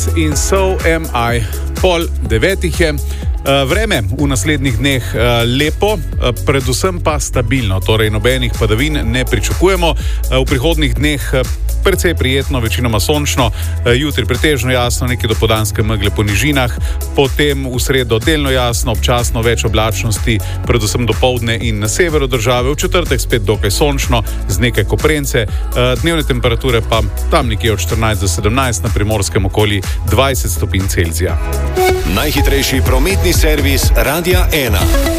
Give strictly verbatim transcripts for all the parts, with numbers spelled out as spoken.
Yes in so am I. Pol devetih je. Vreme v naslednjih dneh lepo, predvsem pa stabilno, torej nobenih padavin ne pričakujemo. V prihodnjih dneh precej prijetno, večinoma sončno, jutri pretežno jasno, nekaj dopoldanske megle po nižinah, potem v sredo delno jasno, občasno več oblačnosti, predvsem dopoldne in na severu države, v četrtek spet dokaj sončno, z nekaj koprence, dnevne temperature pa tam nekje od štirinajst do sedemnajst, na Primorskem okoli dvajset stopinj Celzija. Najhitrejši prometni servis Radia ena.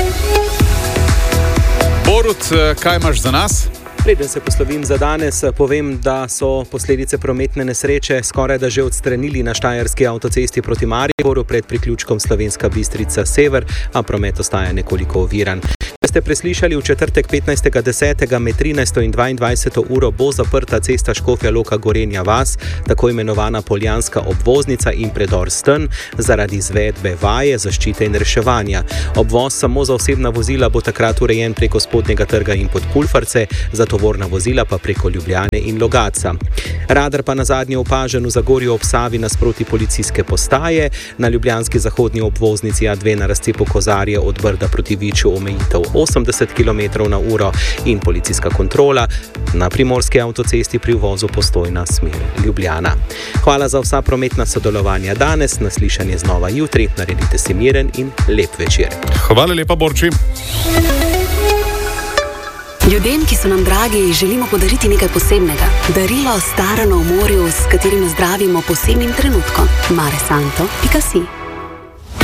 Borut, kaj imaš za nas? Preden se poslovim za danes, povem, da so posledice prometne nesreče skoraj da že odstranili na štajerski avtocesti proti Mariboru pred priključkom Slovenska Bistrica sever, a promet ostaja nekoliko oviran. Ste preslišali, v četrtek petnajstega desetega med trinajsto in dvaindvajseto uro bo zaprta cesta Škofja Loka Gorenja vas, tako imenovana Poljanska obvoznica in predor Sten, zaradi izvedbe vaje, zaščite in reševanja. Obvoz samo za osebna vozila bo takrat urejen preko Spodnjega trga in Podkulfarce, za tovorna vozila pa preko Ljubljane in Logatca. Radar pa nazadnje opažen v Zagorju ob Savi nasproti policijske postaje, na ljubljanski zahodni obvoznici A dve na razcepu Kozarje od Brda proti Viču omejitev osemdeset kilometrov na uro in policijska kontrola na primorski avtocesti pri uvozu Postojna smer Ljubljana. Hvala za vsa prometna sodelovanja danes, naslišanje znova jutri, naredite si miren in lep večer. Hvala lepa, Borči. Ljudem, ki so nam dragi, želimo podariti nekaj posebnega. Darilo starano v morju, s katerim zdravimo posebnim trenutkom. mare santo pika si